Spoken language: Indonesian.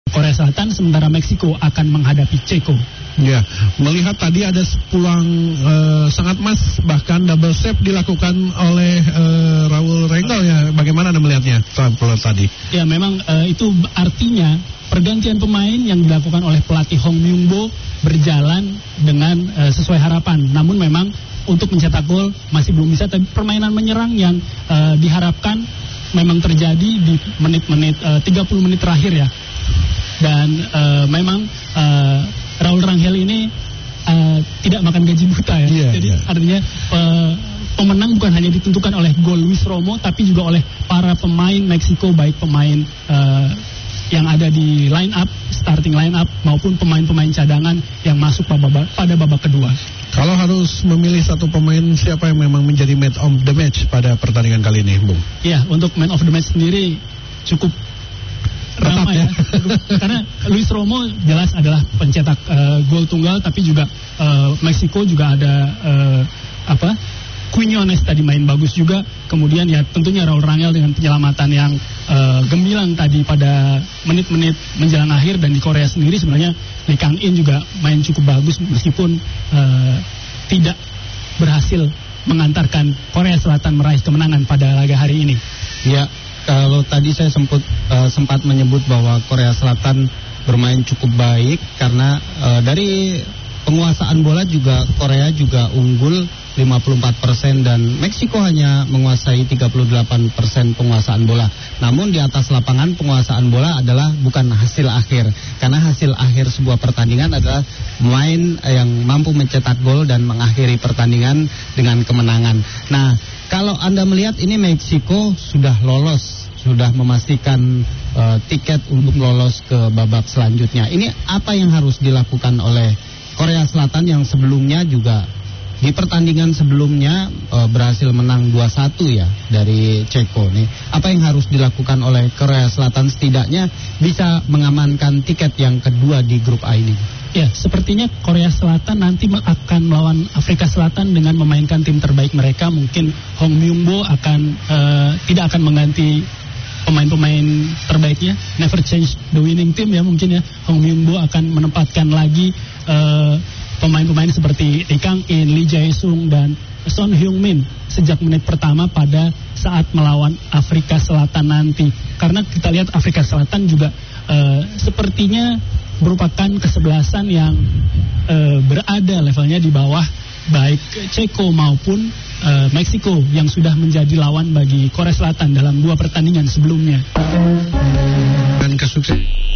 Korea Selatan, sementara Meksiko akan menghadapi Ceko. Ya, melihat tadi ada peluang sangat emas, bahkan double save dilakukan oleh Raul Rengel ya. Bagaimana Anda melihatnya tadi? Ya, memang itu artinya pergantian pemain yang dilakukan oleh pelatih Hong Myung-bo berjalan dengan sesuai harapan. Namun memang untuk mencetak gol masih belum bisa. Tapi permainan menyerang yang diharapkan memang terjadi di menit-menit 30 menit terakhir ya. Dan memang Raul Rangel ini tidak makan gaji buta ya. Jadi artinya pemenang bukan hanya ditentukan oleh gol Luis Romo, tapi juga oleh para pemain Meksiko, baik pemain yang ada di line up, starting line up, maupun pemain-pemain cadangan yang masuk pada babak kedua. Kalau harus memilih satu pemain, siapa yang memang menjadi man of the match pada pertandingan kali ini, Bung? Ya, untuk man of the match sendiri cukup ramai ya. Karena Luis Romo jelas adalah pencetak gol tunggal, tapi juga Meksiko juga ada Quiñones tadi main bagus juga. Kemudian ya tentunya Raul Rangel dengan penyelamatan yang gemilang tadi pada menit-menit menjelang akhir. Dan di Korea sendiri sebenarnya Lee Kang-in juga main cukup bagus meskipun tidak berhasil mengantarkan Korea Selatan meraih kemenangan pada laga hari ini. Ya, kalau tadi saya sempat menyebut bahwa Korea Selatan bermain cukup baik karena dari penguasaan bola juga Korea juga unggul 54% dan Meksiko hanya menguasai 38% penguasaan bola. Namun di atas lapangan penguasaan bola adalah bukan hasil akhir, karena hasil akhir sebuah pertandingan adalah pemain yang mampu mencetak gol dan mengakhiri pertandingan dengan kemenangan. Nah, kalau Anda melihat ini Meksiko sudah lolos, sudah memastikan tiket untuk lolos ke babak selanjutnya. Ini apa yang harus dilakukan oleh Korea Selatan yang sebelumnya juga di pertandingan sebelumnya berhasil menang 2-1 ya dari Ceko nih. Apa yang harus dilakukan oleh Korea Selatan setidaknya bisa mengamankan tiket yang kedua di grup A ini? Ya, sepertinya Korea Selatan nanti akan melawan Afrika Selatan dengan memainkan tim terbaik mereka. Mungkin Hong Myung-bo tidak akan mengganti pemain-pemain terbaiknya. Never change the winning team ya mungkin ya. Hong Myung-bo akan menempatkan lagi pemain-pemain seperti Lee Kang-in, Lee Jae-sung, dan Son Heung-min sejak menit pertama pada saat melawan Afrika Selatan nanti. Karena kita lihat Afrika Selatan juga sepertinya merupakan kesebelasan yang berada levelnya di bawah baik Ceko maupun Meksiko yang sudah menjadi lawan bagi Korea Selatan dalam 2 pertandingan sebelumnya. Dan kesuksesan